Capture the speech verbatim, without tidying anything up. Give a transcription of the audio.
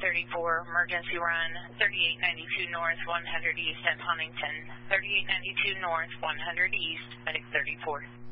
thirty-four, emergency run, thirty-eight ninety-two north, one hundred east at Huntington, thirty-eight ninety-two north, one hundred east, medic thirty-four.